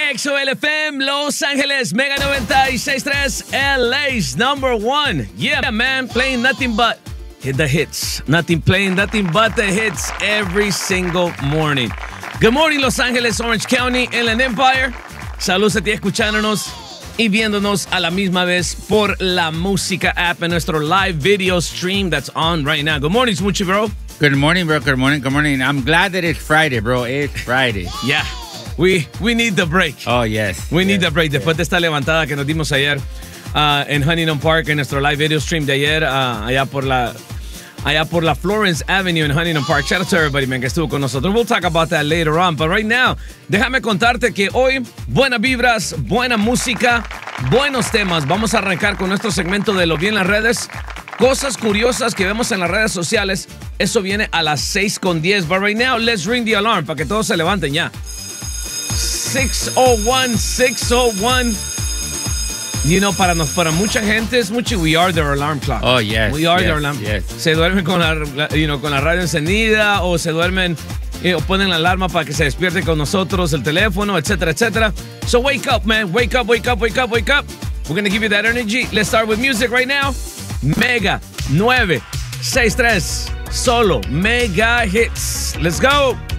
XOLFM, Los Ángeles, Mega 96.3, LA's number one. Yeah, man, playing nothing but the hits. Playing nothing but the hits every single morning. Good morning, Los Ángeles, Orange County, Inland Empire. Saludos a ti escuchándonos y viéndonos a la misma vez por la Música app en nuestro live video stream that's on right now. Good morning, Smoochie, bro. Good morning, bro. Good morning. I'm glad that it's Friday, bro. It's Friday. Yeah. We need the break. Oh, yes. We need the break. Después de esta levantada que nos dimos ayer en Huntington Park, en nuestro live video stream de ayer, allá por la Florence Avenue en Huntington Park. Shout out to everybody, man, que estuvo con nosotros. We'll talk about that later on. But right now, déjame contarte que hoy, buenas vibras, buena música, buenos temas. Vamos a arrancar con nuestro segmento de Lo Vi en las redes. Cosas curiosas que vemos en las redes sociales. Eso viene a las 6:10. But right now, let's ring the alarm para que todos se levanten ya. 6:01. You know, para mucha gente es mucho. We are their alarm clock. Oh, yes. We are their alarm. Yes. Se duermen con la radio encendida o se duermen o ponen la alarma para que se despierte con nosotros, el teléfono, etcétera, etcétera. So wake up, man. Wake up. We're going to give you that energy. Let's start with music right now. Mega 963. Solo Mega Hits. Let's go.